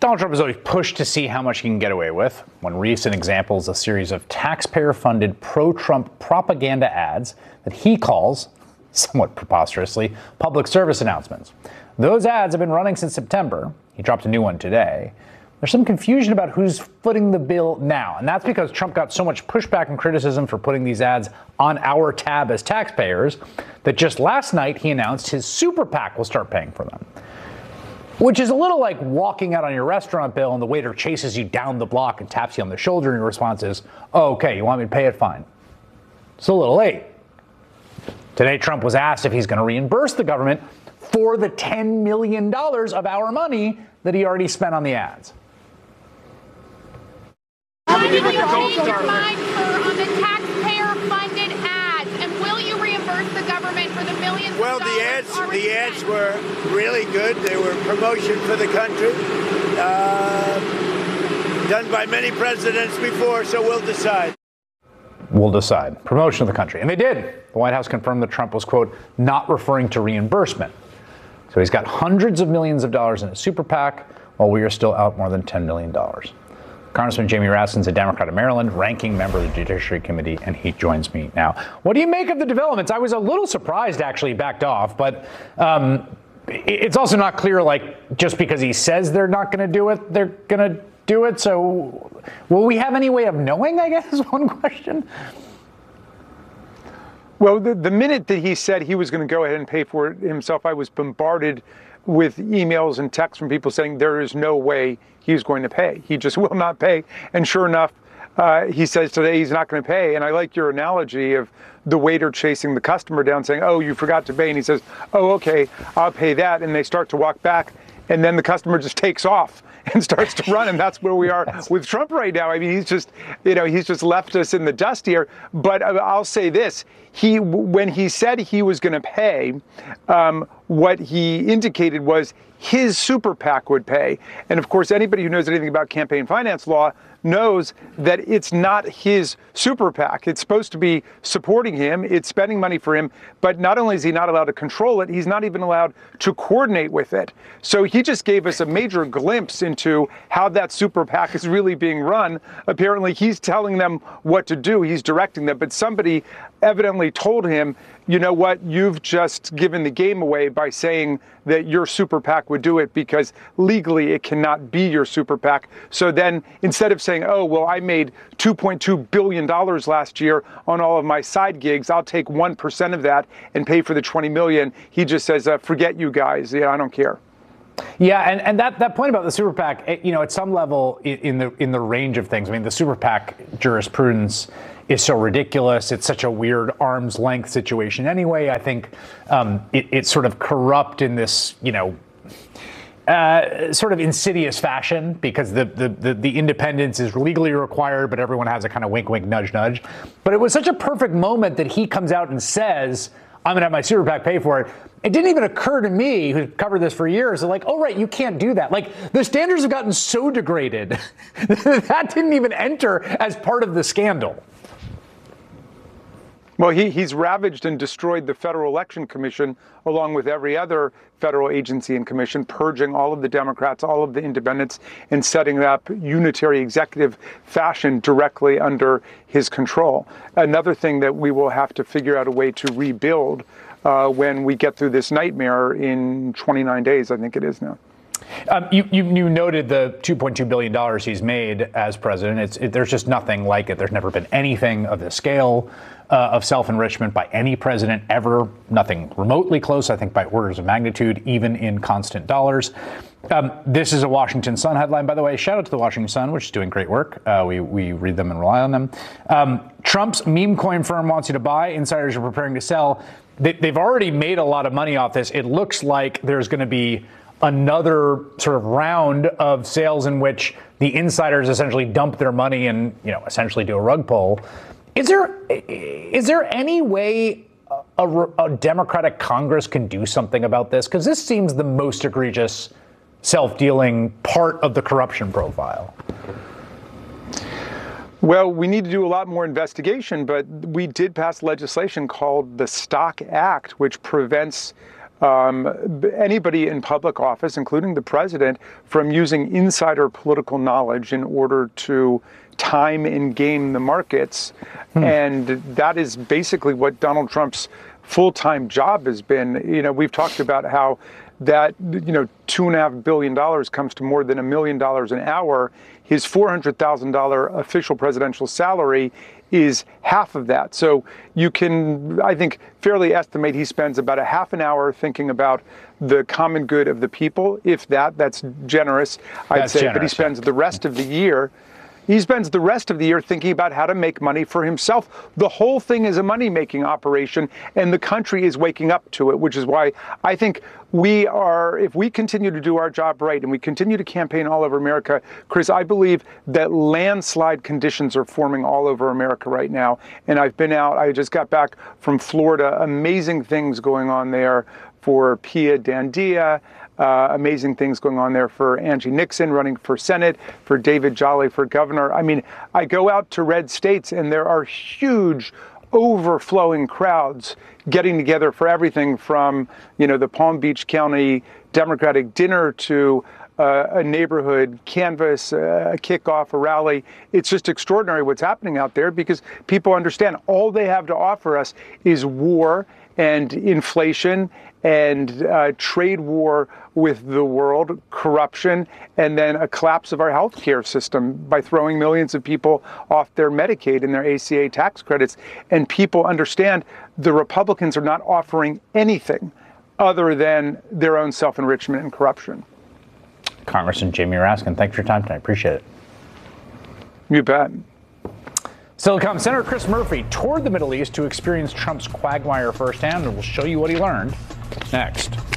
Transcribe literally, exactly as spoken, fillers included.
Donald Trump has always pushed to see how much he can get away with. One recent example is a series of taxpayer-funded pro-Trump propaganda ads that he calls, somewhat preposterously, public service announcements. Those ads have been running since September. He dropped a new one today. There's some confusion about who's footing the bill now, and that's because Trump got so much pushback and criticism for putting these ads on our tab as taxpayers that just last night he announced his super PAC will start paying for them. Which is a little like walking out on your restaurant bill and the waiter chases you down the block and taps you on the shoulder and your response is, oh, okay, you want me to pay it? Fine. It's a little late. Today, Trump was asked if he's going to reimburse the government for the ten million dollars of our money that he already spent on the ads. Will you change your mind for on the taxpayer-funded ads, and will you reimburse the government for the millions well, of dollars? Well, the ads, already the ads spent? were really good. They were promotion for the country, uh, done by many presidents before. So we'll decide. We'll decide. Promotion of the country, and they did. The White House confirmed that Trump was, quote, not referring to reimbursement. So he's got hundreds of millions of dollars in his super PAC, while we are still out more than ten million dollars. Congressman Jamie Raskin's a Democrat of Maryland, ranking member of the Judiciary Committee, and he joins me now. What do you make of the developments? I was a little surprised, actually, backed off, but um, it's also not clear, like, just because he says they're not going to do it, they're going to do it. So will we have any way of knowing, I guess, is one question. Well, the, the minute that he said he was going to go ahead and pay for it himself, I was bombarded with emails and texts from people saying there is no way he's going to pay. He just will not pay. And sure enough, uh, he says today he's not going to pay. And I like your analogy of the waiter chasing the customer down saying, oh, you forgot to pay. And he says, oh, okay, I'll pay that. And they start to walk back. And then the customer just takes off and starts to run. And that's where we are with Trump right now. I mean, he's just, you know, he's just left us in the dust here. But I'll say this. He, when he said he was going to pay, um, what he indicated was his super PAC would pay. And of course, anybody who knows anything about campaign finance law knows that it's not his super PAC. It's supposed to be supporting him. It's spending money for him. But not only is he not allowed to control it, he's not even allowed to coordinate with it. So he just gave us a major glimpse into how that super PAC is really being run. Apparently, he's telling them what to do. He's directing them. But somebody evidently told him, you know what, you've just given the game away by saying that your super PAC would do it because legally it cannot be your super PAC. So then instead of saying, oh, well, I made two point two billion dollars last year on all of my side gigs, I'll take one percent of that and pay for the twenty million dollars. He just says, uh, forget you guys. Yeah, I don't care. Yeah, and, and that, that point about the super PAC, you know, at some level in the in the range of things, I mean, the super PAC jurisprudence is so ridiculous. It's such a weird arm's length situation anyway. I think um, it, it's sort of corrupt in this, you know, uh, sort of insidious fashion because the, the, the, the independence is legally required, but everyone has a kind of wink, wink, nudge, nudge. But it was such a perfect moment that he comes out and says, I'm going to have my super PAC pay for it. It didn't even occur to me, who covered this for years, like, oh, right, you can't do that. Like, the standards have gotten so degraded that didn't even enter as part of the scandal. Well, he, he's ravaged and destroyed the Federal Election Commission, along with every other federal agency and commission, purging all of the Democrats, all of the independents, and setting up unitary executive fashion directly under his control. Another thing that we will have to figure out a way to rebuild uh, when we get through this nightmare in twenty-nine days, I think it is now. Um, you, you, you noted the two point two billion dollars he's made as president. It's, it, there's just nothing like it. There's never been anything of this scale uh, of self-enrichment by any president ever. Nothing remotely close, I think, by orders of magnitude, even in constant dollars. Um, this is a Washington Sun headline, by the way. Shout out to the Washington Sun, which is doing great work. Uh, we, we read them and rely on them. Um, Trump's meme coin firm wants you to buy. Insiders are preparing to sell. They, they've already made a lot of money off this. It looks like there's going to be another sort of round of sales in which the insiders essentially dump their money and, you know, essentially do a rug pull. Is there is there any way a, a Democratic Congress can do something about this? Because this seems the most egregious self-dealing part of the corruption profile. Well, we need to do a lot more investigation, but we did pass legislation called the Stock Act, which prevents um, anybody in public office, including the president, from using insider political knowledge in order to time and game the markets. Hmm. And that is basically what Donald Trump's full-time job has been. You know, we've talked about how that, you know, two and a half billion dollars comes to more than a million dollars an hour. His four hundred thousand dollars official presidential salary is half of that. So you can, I think, fairly estimate he spends about a half an hour thinking about the common good of the people. If that, that's generous, I'd that's say. Generous, but he spends the rest of the year He spends the rest of the year thinking about how to make money for himself. The whole thing is a money-making operation, and the country is waking up to it, which is why I think we are, if we continue to do our job right and we continue to campaign all over America, Chris, I believe that landslide conditions are forming all over America right now. And I've been out, I just got back from Florida, amazing things going on there for Pia Dandia. Uh, amazing things going on there for Angie Nixon running for Senate, for David Jolly for governor. I mean, I go out to red states and there are huge overflowing crowds getting together for everything from, you know, the Palm Beach County Democratic dinner to uh, a neighborhood canvas, uh, a kickoff, a rally. It's just extraordinary what's happening out there because people understand all they have to offer us is war and inflation and uh, trade war with the world, corruption, and then a collapse of our healthcare system by throwing millions of people off their Medicaid and their A C A tax credits. And people understand the Republicans are not offering anything other than their own self-enrichment and corruption. Congressman Jamie Raskin, thanks for your time tonight. Appreciate it. You bet. Still to come, Senator Chris Murphy toured the Middle East to experience Trump's quagmire firsthand, and we'll show you what he learned next.